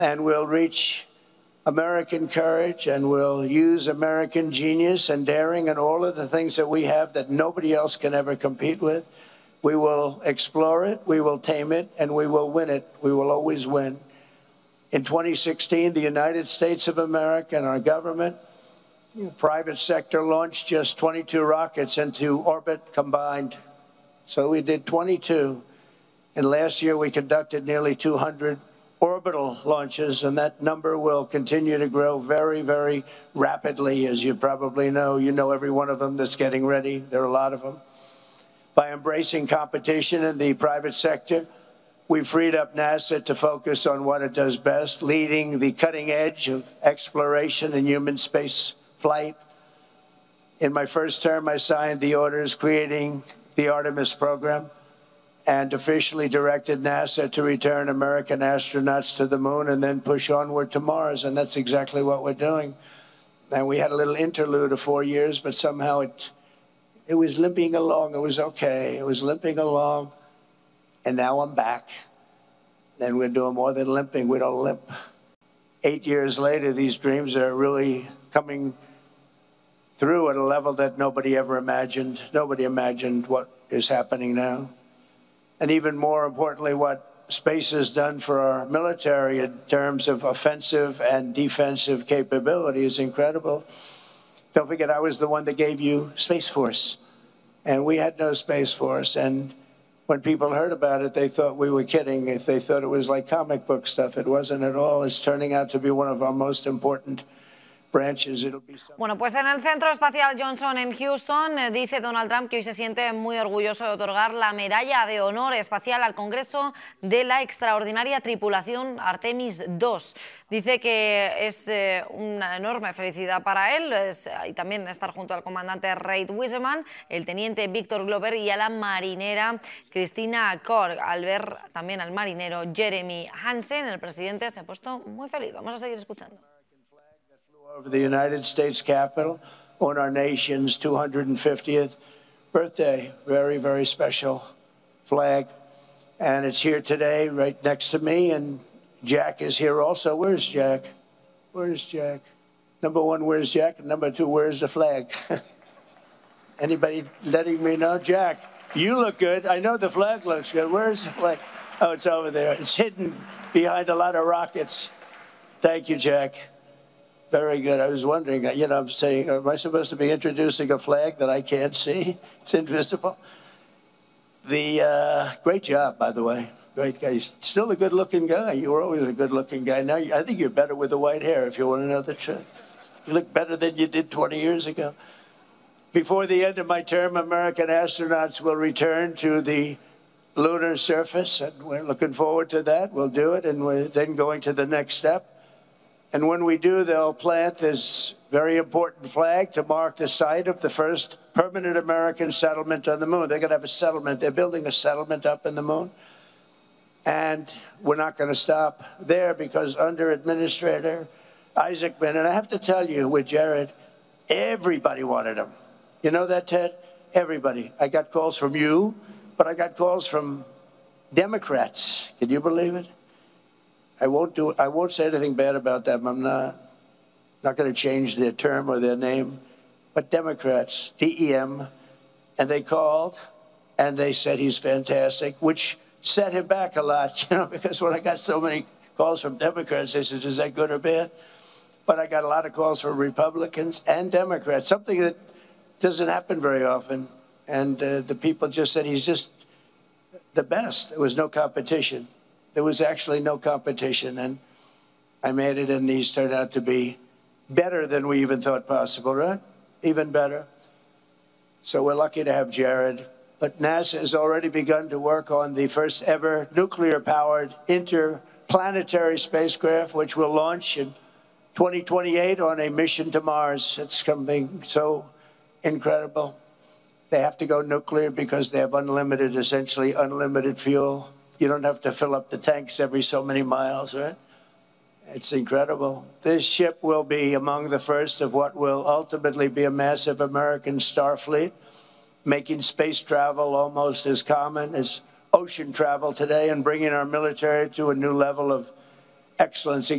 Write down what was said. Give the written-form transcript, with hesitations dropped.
and we'll reach American courage, and we'll use American genius and daring and all of the things that we have that nobody else can ever compete with. We will explore it, we will tame it, and we will win it. We will always win. In 2016, the United States of America and our government, private sector, launched just 22 rockets into orbit combined. So we did 22. And last year we conducted nearly 200 orbital launches, and that number will continue to grow very, very rapidly, as you probably know. You know every one of them that's getting ready. There are a lot of them. By embracing competition in the private sector, we freed up NASA to focus on what it does best, leading the cutting edge of exploration and human space flight. In my first term, I signed the orders creating the Artemis program and officially directed NASA to return American astronauts to the moon and then push onward to Mars, and that's exactly what we're doing. And we had a little interlude of 4 years, but somehow it was limping along. It was okay. It was limping along, and now I'm back. And we're doing more than limping. We don't limp. 8 years later, these dreams are really coming through at a level that nobody ever imagined. Nobody imagined what is happening now. And even more importantly, what space has done for our military in terms of offensive and defensive capability is incredible. Don't forget, I was the one that gave you Space Force, and we had no Space Force. And when people heard about it, they thought we were kidding. If they thought it was like comic book stuff, it wasn't at all. It's turning out to be one of our most important branches. Bueno, pues en el Centro Espacial Johnson en Houston dice Donald Trump que hoy se siente muy orgulloso de otorgar la Medalla de Honor Espacial al Congreso de la extraordinaria tripulación Artemis II. Dice que es una enorme felicidad para él y también estar junto al comandante Reid Wiseman, el teniente Victor Glover y a la marinera Christina Korg. Al ver también al marinero Jeremy Hansen, el presidente se ha puesto muy feliz. Vamos a seguir escuchando. Over the United States Capitol on our nation's 250th birthday. Very, very special flag. And it's here today right next to me, and Jack is here also. Where's Jack? Where's Jack? Number one, where's Jack? And number two, where's the flag? Anybody letting me know? Jack, you look good. I know the flag looks good. Where's the flag? Oh, it's over there. It's hidden behind a lot of rockets. Thank you, Jack. Very good. I was wondering, I'm saying, am I supposed to be introducing a flag that I can't see? It's invisible. Great job, by the way. Great guy. He's still a good-looking guy. You were always a good-looking guy. Now, I think you're better with the white hair, if you want to know the truth. You look better than you did 20 years ago. Before the end of my term, American astronauts will return to the lunar surface, and we're looking forward to that. We'll do it, and we're then going to the next step. And when we do, they'll plant this very important flag to mark the site of the first permanent American settlement on the moon. They're going to have a settlement. They're building a settlement up in the moon. And we're not going to stop there, because under Administrator Isaacman, and I have to tell you, with Jared, everybody wanted him. You know that, Ted? Everybody. I got calls from you, but I got calls from Democrats. Can you believe it? I won't say anything bad about them. I'm not going to change their term or their name. But Democrats, DEM, and they called and they said he's fantastic, which set him back a lot, because when I got so many calls from Democrats, they said, is that good or bad? But I got a lot of calls from Republicans and Democrats, something that doesn't happen very often. And the people just said he's just the best. There was no competition. There was actually no competition, and I made it, and these turned out to be better than we even thought possible, right? Even better. So we're lucky to have Jared. But NASA has already begun to work on the first ever nuclear-powered interplanetary spacecraft, which will launch in 2028 on a mission to Mars. It's something so incredible. They have to go nuclear because they have essentially unlimited fuel. You don't have to fill up the tanks every so many miles, right? It's incredible. This ship will be among the first of what will ultimately be a massive American star fleet, making space travel almost as common as ocean travel today and bringing our military to a new level of excellence.